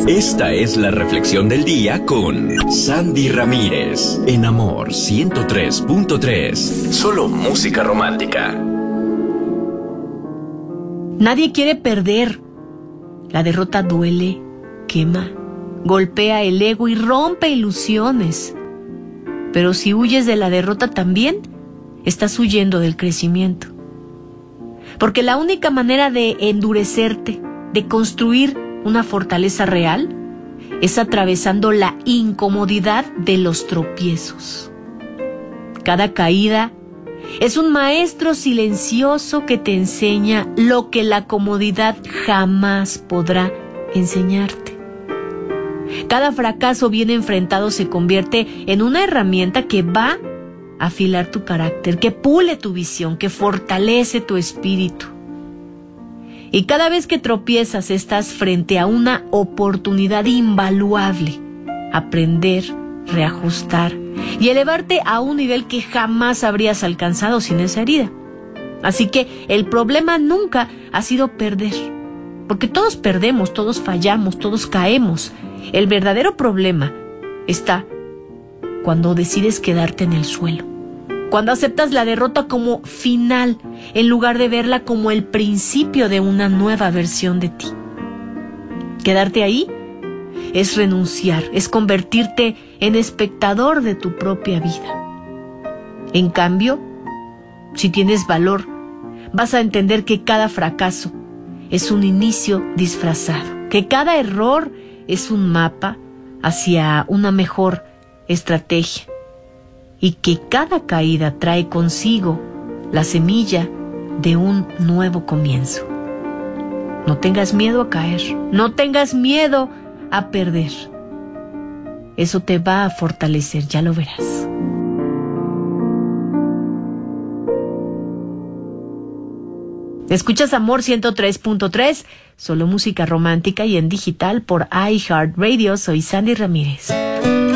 Esta es la reflexión del día con Sandy Ramírez en Amor 103.3. Solo música romántica. Nadie quiere perder. La derrota duele, quema, golpea el ego y rompe ilusiones. Pero si huyes de la derrota también, estás huyendo del crecimiento. Porque la única manera de endurecerte, de construir una fortaleza real, es atravesando la incomodidad de los tropiezos. Cada caída es un maestro silencioso que te enseña lo que la comodidad jamás podrá enseñarte. Cada fracaso bien enfrentado se convierte en una herramienta que va a afilar tu carácter, que pule tu visión, que fortalece tu espíritu. Y cada vez que tropiezas estás frente a una oportunidad invaluable. Aprender, reajustar y elevarte a un nivel que jamás habrías alcanzado sin esa herida. Así que el problema nunca ha sido perder. Porque todos perdemos, todos fallamos, todos caemos. El verdadero problema está cuando decides quedarte en el suelo. Cuando aceptas la derrota como final, en lugar de verla como el principio de una nueva versión de ti. Quedarte ahí es renunciar, es convertirte en espectador de tu propia vida. En cambio, si tienes valor, vas a entender que cada fracaso es un inicio disfrazado, que cada error es un mapa hacia una mejor estrategia y que cada caída trae consigo la semilla de un nuevo comienzo. No tengas miedo a caer, no tengas miedo a perder. Eso te va a fortalecer, ya lo verás. Escuchas Amor 103.3, solo música romántica y en digital por iHeartRadio. Soy Sandy Ramírez.